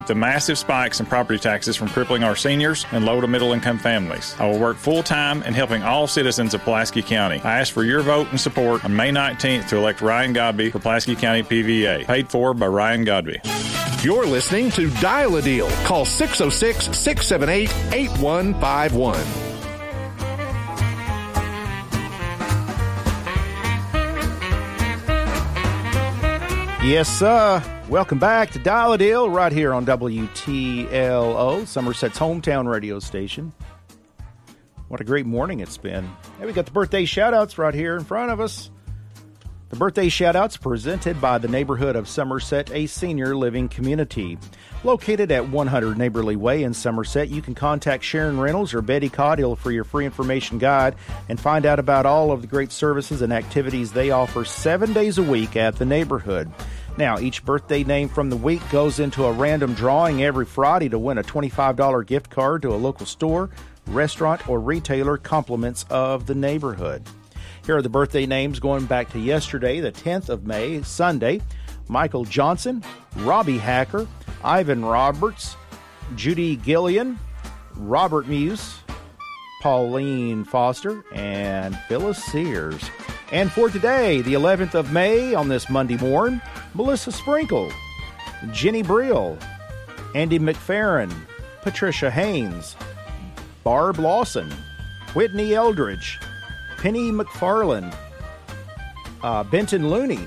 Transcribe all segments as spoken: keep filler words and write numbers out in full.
The massive spikes in property taxes from crippling our seniors and low to middle income families. I will work full time in helping all citizens of Pulaski County. I ask for your vote and support on May nineteenth to elect Ryan Godby for Pulaski County P V A. Paid for by Ryan Godby. You're listening to Dial a Deal. Call six oh six, six seven eight, eight one five one. Yes, sir. Welcome back to Dial a Deal right here on W T L O, Somerset's hometown radio station. What a great morning it's been. Hey, we got the birthday shout-outs right here in front of us. The birthday shout-outs presented by the neighborhood of Somerset, a senior living community. Located at one hundred Neighborly Way in Somerset, you can contact Sharon Reynolds or Betty Caudill for your free information guide and find out about all of the great services and activities they offer seven days a week at the neighborhood. Now, each birthday name from the week goes into a random drawing every Friday to win a twenty-five dollars gift card to a local store, restaurant, or retailer, compliments of the neighborhood. Here are the birthday names going back to yesterday, the tenth of May, Sunday. Michael Johnson, Robbie Hacker, Ivan Roberts, Judy Gillian, Robert Muse, Pauline Foster, and Phyllis Sears. And for today, the eleventh of May, on this Monday morn, Melissa Sprinkle, Jenny Brill, Andy McFerrin, Patricia Haynes, Barb Lawson, Whitney Eldridge, Penny McFarland, uh, Benton Looney,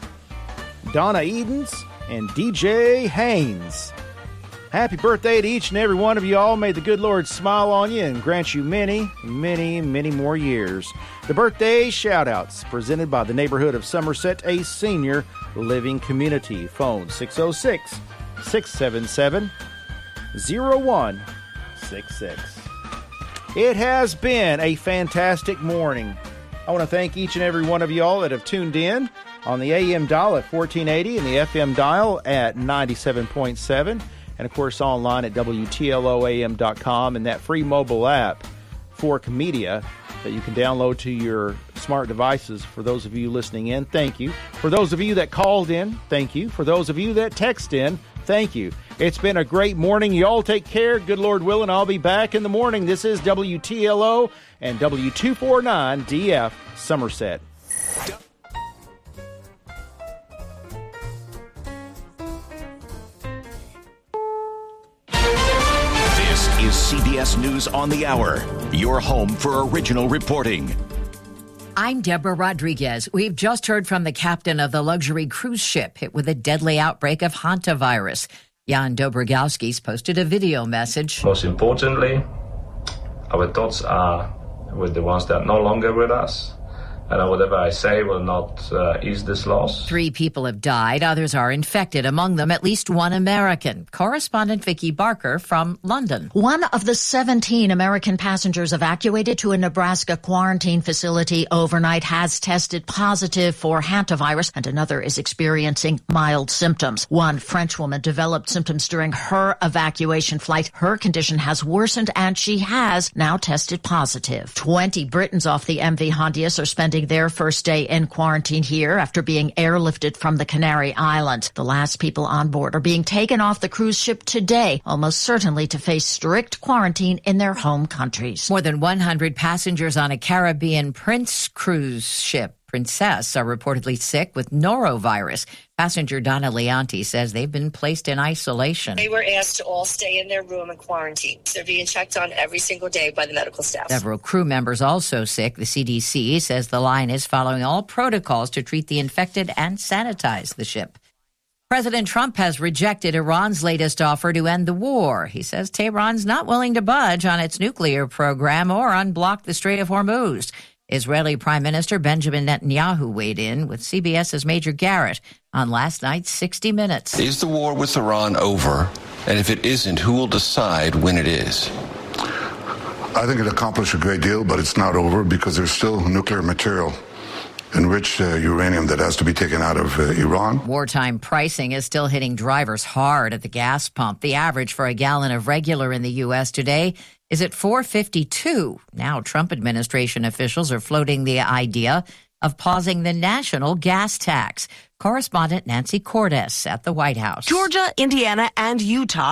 Donna Edens, and D J Haynes. Happy birthday to each and every one of you all. May the good Lord smile on you and grant you many, many, many more years. The birthday shout-outs presented by the neighborhood of Somerset, a senior living community. Phone six oh six, six seven seven, oh one six six. It has been a fantastic morning. I want to thank each and every one of you all that have tuned in on the A M dial at fourteen eighty and the F M dial at ninety-seven point seven. And, of course, online at W T L O A M dot com and that free mobile app, Fork Media, that you can download to your smart devices. For those of you listening in, thank you. For those of you that called in, thank you. For those of you that text in, thank you. It's been a great morning. You all take care. Good Lord willing, I'll be back in the morning. This is W T L O and W two forty-nine D F Somerset. Is C B S News on the Hour, your home for original reporting. I'm Deborah Rodriguez. We've just heard from the captain of the luxury cruise ship hit with a deadly outbreak of hantavirus. Jan Dobrogowski's posted a video message. Most importantly, our thoughts are with the ones that are no longer with us. And whatever I say will not uh, ease this loss. Three people have died. Others are infected, among them at least one American. Correspondent Vicki Barker from London. One of the seventeen American passengers evacuated to a Nebraska quarantine facility overnight has tested positive for hantavirus, and another is experiencing mild symptoms. One French woman developed symptoms during her evacuation flight. Her condition has worsened, and she has now tested positive. Twenty Britons off the M V Hondius are spending their first day in quarantine here after being airlifted from the Canary Islands. The last people on board are being taken off the cruise ship today, almost certainly to face strict quarantine in their home countries. More than one hundred passengers on a Caribbean Prince cruise ship, Princess, are reportedly sick with norovirus. Passenger Donna Leonti says they've been placed in isolation. They were asked to all stay in their room and quarantine. They're being checked on every single day by the medical staff. Several crew members also sick. The C D C says the line is following all protocols to treat the infected and sanitize the ship. President Trump has rejected Iran's latest offer to end the war. He says Tehran's not willing to budge on its nuclear program or unblock the Strait of Hormuz. Israeli Prime Minister Benjamin Netanyahu weighed in with C B S's Major Garrett on last night's sixty minutes. Is the war with Iran over? And if it isn't, who will decide when it is? I think it accomplished a great deal, but it's not over because there's still nuclear material, enriched uh, uranium, that has to be taken out of uh, Iran. Wartime pricing is still hitting drivers hard at the gas pump. The average for a gallon of regular in the U S today is at four fifty-two. Now, Trump administration officials are floating the idea of pausing the national gas tax. Correspondent Nancy Cordes at the White House. Georgia, Indiana, and Utah